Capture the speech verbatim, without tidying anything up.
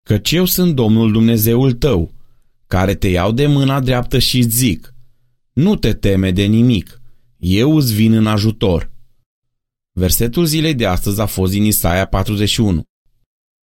Căci eu sunt Domnul Dumnezeul tău, care te iau de mâna dreaptă și îți zic: nu te teme de nimic, eu îți vin în ajutor. Versetul zilei de astăzi a fost din Isaia patruzeci și unu.